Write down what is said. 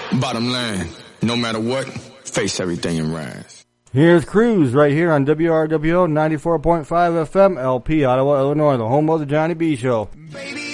Bottom line, no matter what, face everything and rise. Here's Cruz right here on WRWO 94.5 FM, LP, Ottawa, Illinois, the home of the Johnny B Show. Baby,